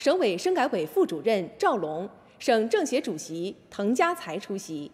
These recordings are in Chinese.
省委生改委副主任赵龙、省政协主席滕家才出席。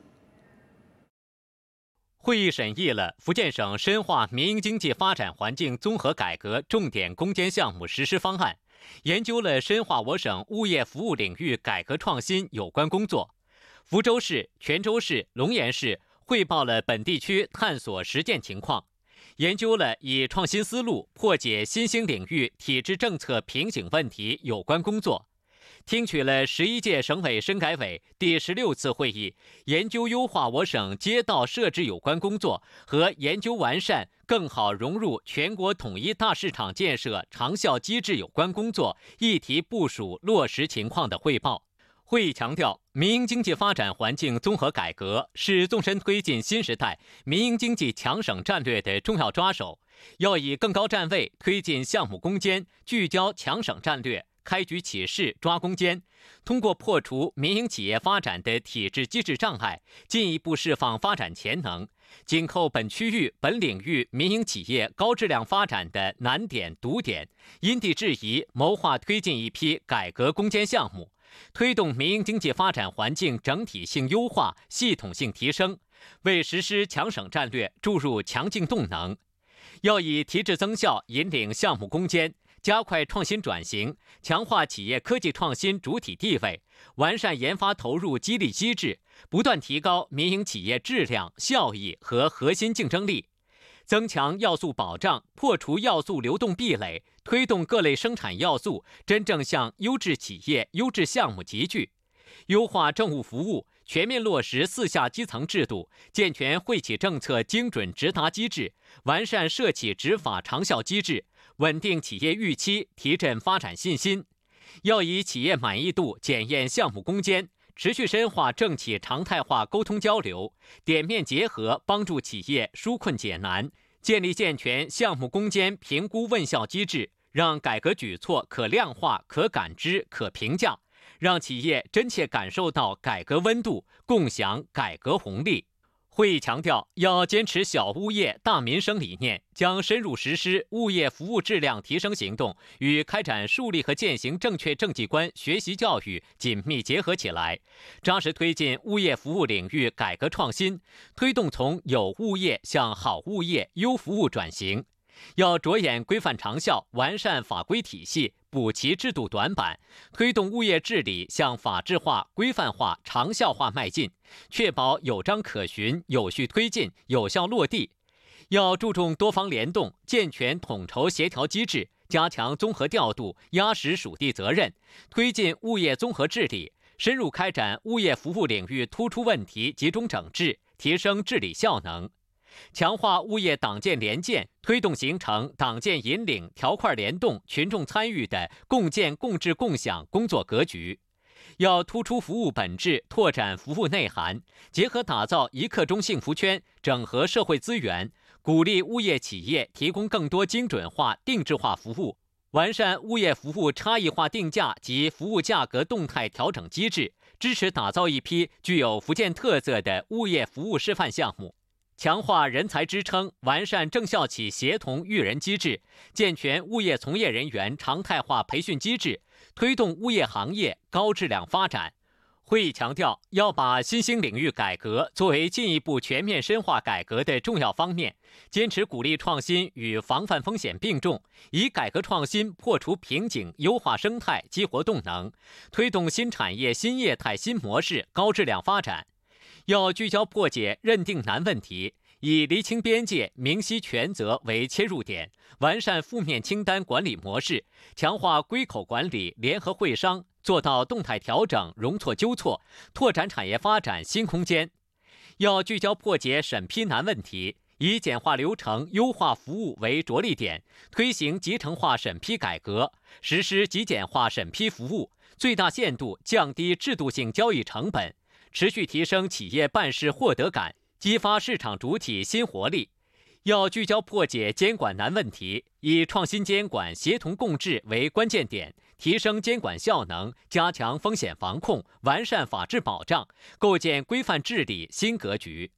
会议审议了福建省深化民营经济发展环境综合改革重点攻坚项目实施方案，研究了深化我省物业服务领域改革创新有关工作。福州市、泉州市、龙岩市汇报了本地区探索实践情况，研究了以创新思路破解新兴领域体制政策瓶颈问题有关工作，听取了11届省委生改委第16次会议研究优化我省街道设置有关工作和研究完善更好融入全国统一大市场建设长效机制有关工作议题部署落实情况的汇报。会议强调，民营经济发展环境综合改革是纵深推进新时代民营经济强省战略的重要抓手，要以更高站位推进项目攻坚，聚焦强省战略，开局起势抓攻坚，通过破除民营企业发展的体制机制障碍，进一步释放发展潜能，紧扣本区域本领域民营企业高质量发展的难点堵点，因地制宜谋划推进一批改革攻坚项目，推动民营经济发展环境整体性优化、系统性提升，为实施强省战略注入强劲动能。要以提质增效引领项目攻坚，加快创新转型，强化企业科技创新主体地位，完善研发投入激励机制，不断提高民营企业质量、效益和核心竞争力，增强要素保障，破除要素流动壁垒，推动各类生产要素真正向优质企业、优质项目集聚，优化政务服务，全面落实4下基层制度，健全惠企政策精准直达机制，完善涉企执法长效机制，稳定企业预期，提振发展信心。要以企业满意度检验项目攻坚，持续深化政企常态化沟通交流，点面结合，帮助企业纾困解难，建立健全项目攻坚评估问效机制，让改革举措可量化、可感知、可评价，让企业真切感受到改革温度，共享改革红利。会议强调，要坚持小物业、大民生理念，将深入实施物业服务质量提升行动与开展树立和践行正确政绩观学习教育紧密结合起来，扎实推进物业服务领域改革创新，推动从有物业向好物业、优服务转型。要着眼规范长效，完善法规体系，补齐制度短板，推动物业治理向法治化、规范化、长效化迈进，确保有章可循、有序推进、有效落地。要注重多方联动，健全统筹协调机制，加强综合调度，压实属地责任，推进物业综合治理，深入开展物业服务领域突出问题集中整治，提升治理效能。强化物业党建联建，推动形成党建引领、条块联动、群众参与的共建共治共享工作格局。要突出服务本质，拓展服务内涵，结合打造一刻钟幸福圈，整合社会资源，鼓励物业企业提供更多精准化、定制化服务，完善物业服务差异化定价及服务价格动态调整机制，支持打造一批具有福建特色的物业服务示范项目。强化人才支撑，完善政校企协同育人机制，健全物业从业人员常态化培训机制，推动物业行业高质量发展。会议强调，要把新兴领域改革作为进一步全面深化改革的重要方面，坚持鼓励创新与防范风险并重，以改革创新破除瓶颈，优化生态，激活动能，推动新产业、新业态、新模式高质量发展。要聚焦破解认定难问题，以厘清边界、明晰权责为切入点，完善负面清单管理模式，强化归口管理、联合会商，做到动态调整、容错纠错，拓展产业发展新空间。要聚焦破解审批难问题，以简化流程、优化服务为着力点，推行集成化审批改革，实施极简化审批服务，最大限度降低制度性交易成本，持续提升企业办事获得感，激发市场主体新活力。要聚焦破解监管难问题，以创新监管、协同共治为关键点，提升监管效能，加强风险防控，完善法治保障，构建规范治理新格局。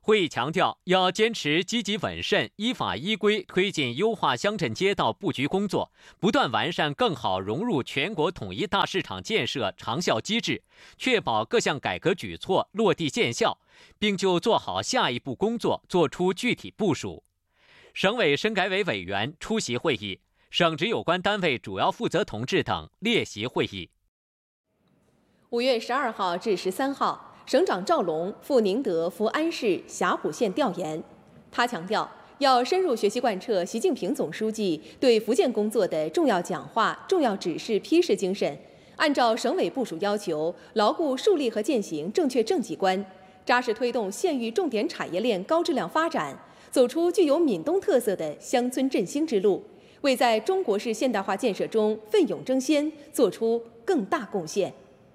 会议强调，要坚持积极稳慎、依法依规推进优化乡镇街道布局工作，不断完善更好融入全国统一大市场建设长效机制，确保各项改革举措落地见效，并就做好下一步工作作出具体部署。省委深改委委员出席会议，省直有关单位主要负责同志等列席会议。 5月12号至13号。省长赵龙赴宁德福安市霞浦县调研，他强调要深入学习贯彻习近平总书记对福建工作的重要讲话、重要指示批示精神，按照省委部署要求，牢固树立和践行正确政绩观，扎实推动县域重点产业链高质量发展，走出具有闽东特色的乡村振兴之路，为在中国式现代化建设中奋勇争先做出更大贡献。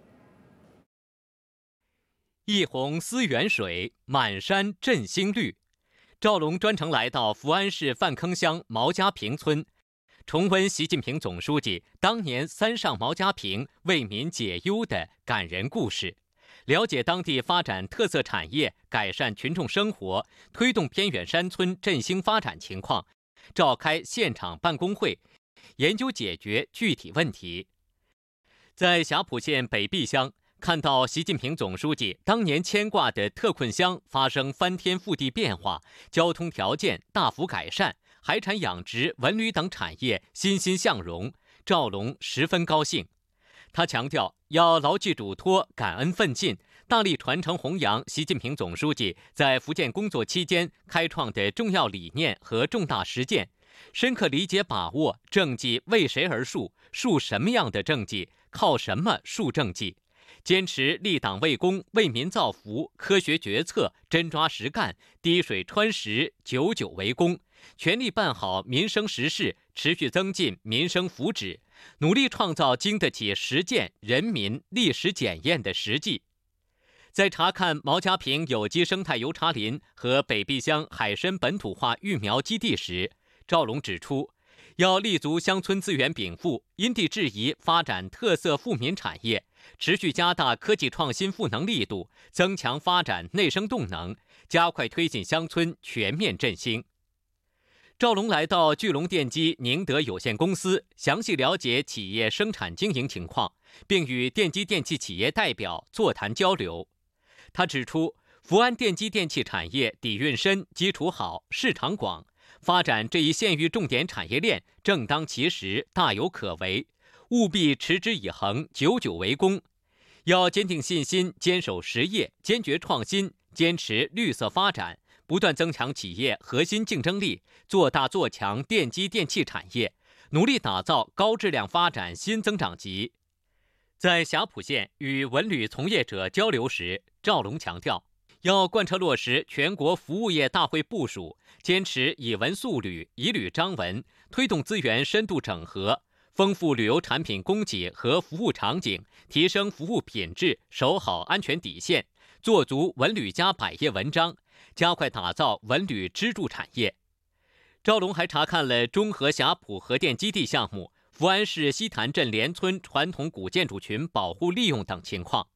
一泓思源水，满山振兴绿。赵龙专程来到福安市范坑乡毛家坪村，重温习近平总书记当年三上毛家坪为民解忧的感人故事，了解当地发展特色产业、改善群众生活、推动偏远山村振兴发展情况，召开现场办公会，研究解决具体问题。在霞浦县北壁乡，看到习近平总书记当年牵挂的特困乡发生翻天覆地变化，交通条件大幅改善，海产养殖、文旅等产业欣欣向荣，赵龙十分高兴。他强调要牢记嘱托，感恩奋进，大力传承弘扬习近平总书记在福建工作期间开创的重要理念和重大实践，深刻理解把握政绩为谁而树，树什么样的政绩，靠什么树政绩，坚持立党为公、为民造福，科学决策，真抓实干，滴水穿石，久久为功，全力办好民生实事，持续增进民生福祉，努力创造经得起实践、人民、历史检验的实际。在查看毛家坪有机生态油茶林和北壁乡海参本土化育苗基地时，赵龙指出，要立足乡村资源禀赋，因地制宜发展特色富民产业，持续加大科技创新赋能力度，增强发展内生动能，加快推进乡村全面振兴。赵龙来到聚龙电机宁德有限公司，详细了解企业生产经营情况，并与电机电器企业代表座谈交流。他指出，福安电机电器产业底蕴深、基础好、市场广，发展这一县域重点产业链正当其时，大有可为，务必持之以恒，久久为功。要坚定信心，坚守实业，坚决创新，坚持绿色发展，不断增强企业核心竞争力，做大做强电机电器产业，努力打造高质量发展新增长极。在霞浦县与文旅从业者交流时，赵龙强调，要贯彻落实全国服务业大会部署，坚持以文塑旅、以旅彰文，推动资源深度整合，丰富旅游产品供给和服务场景，提升服务品质，守好安全底线，做足文旅加百业文章，加快打造文旅支柱产业。赵龙还查看了中和霞浦核电基地项目、福安市西潭镇联村传统古建筑群保护利用等情况。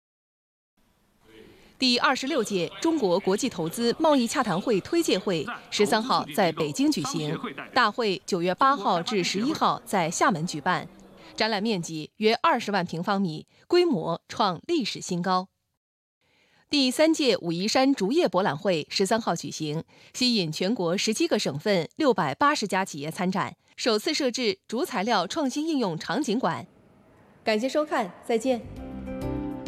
第26届中国国际投资贸易洽谈会推介会13号在北京举行，大会9月8号至11号在厦门举办，展览面积约20万平方米，规模创历史新高。第3届武夷山竹业博览会13号举行，吸引全国17个省份680家企业参展，首次设置竹材料创新应用场景馆。感谢收看，再见。